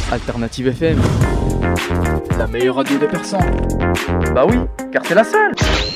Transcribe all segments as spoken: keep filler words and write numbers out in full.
Alternative F M, la meilleure radio des Persans. Bah oui, car c'est la seule.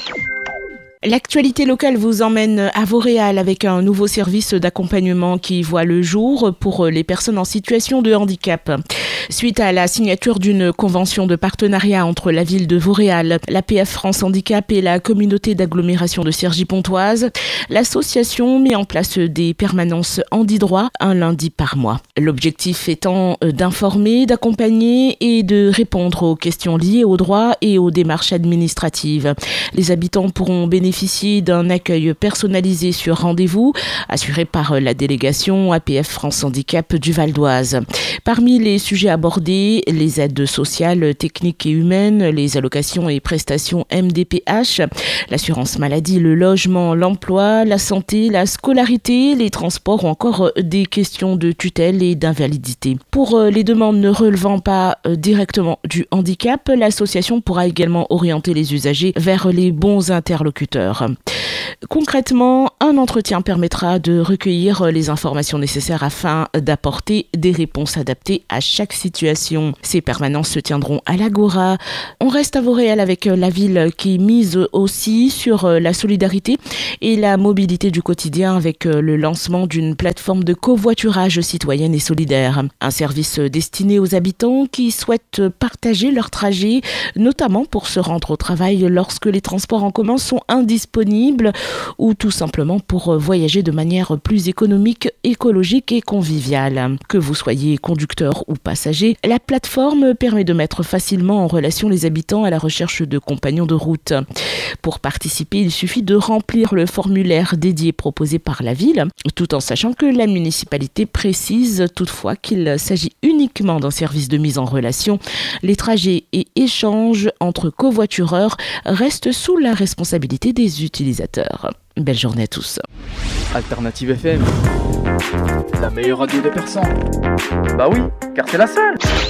L'actualité locale vous emmène à Vauréal avec un nouveau service d'accompagnement qui voit le jour pour les personnes en situation de handicap. Suite à la signature d'une convention de partenariat entre la ville de Vauréal, l'A P F France Handicap et la communauté d'agglomération de Cergy-Pontoise, l'association met en place des permanences handi-droit un lundi par mois. L'objectif étant d'informer, d'accompagner et de répondre aux questions liées aux droits et aux démarches administratives. Les habitants pourront bénéficier d'un accueil personnalisé sur rendez-vous, assuré par la délégation A P F France Handicap du Val d'Oise. Parmi les sujets abordés, les aides sociales, techniques et humaines, les allocations et prestations M D P H, l'assurance maladie, le logement, l'emploi, la santé, la scolarité, les transports ou encore des questions de tutelle et d'invalidité. Pour les demandes ne relevant pas directement du handicap, l'association pourra également orienter les usagers vers les bons interlocuteurs. Concrètement, un entretien permettra de recueillir les informations nécessaires afin d'apporter des réponses adaptées à chaque situation. Ces permanences se tiendront à l'Agora. On reste à Vauréal avec la ville qui mise aussi sur la solidarité et la mobilité du quotidien avec le lancement d'une plateforme de covoiturage citoyenne et solidaire. Un service destiné aux habitants qui souhaitent partager leur trajet, notamment pour se rendre au travail lorsque les transports en commun sont indisponibles ou tout simplement pour voyager de manière plus économique, écologique et conviviale. Que vous soyez conducteur ou passager, la plateforme permet de mettre facilement en relation les habitants à la recherche de compagnons de route. Pour participer, il suffit de remplir le formulaire dédié proposé par la ville, tout en sachant que la municipalité précise toutefois qu'il s'agit uniquement d'un service de mise en relation. Les trajets et échanges entre covoitureurs restent sous la responsabilité des utilisateurs. Belle journée à tous. Alternative F M, la meilleure radio des Persans. Bah oui, car c'est la seule.